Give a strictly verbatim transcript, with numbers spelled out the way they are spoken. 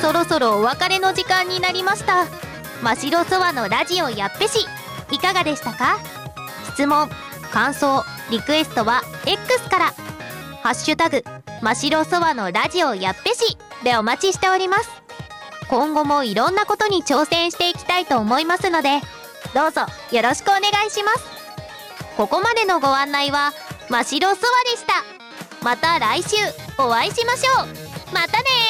そろそろお別れの時間になりました。ましろそわのラジオやっぺし、いかがでしたか？質問、感想、リクエストは X から、ハッシュタグましろそわのラジオやっぺしでお待ちしております。今後もいろんなことに挑戦していきたいと思いますので、どうぞよろしくお願いします。ここまでのご案内はましろそわでした。また来週お会いしましょう。またねー。